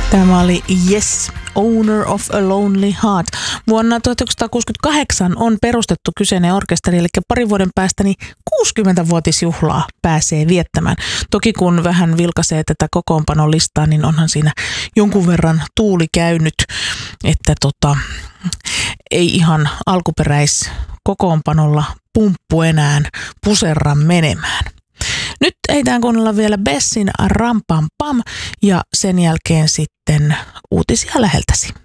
Tämä oli Yes, Owner of a Lonely Heart. Vuonna 1968 on perustettu kyseinen orkesteri, eli parin vuoden päästä niin 60-vuotisjuhlaa pääsee viettämään. Toki kun vähän vilkaisee tätä kokoonpanolistaa, niin onhan siinä jonkun verran tuuli käynyt, että ei ihan alkuperäiskokoonpanolla pumppu enää puserra menemään. Nyt ehditään kuunnella vielä Bessin Ram Pam Pam ja sen jälkeen sitten uutisia läheltäsi.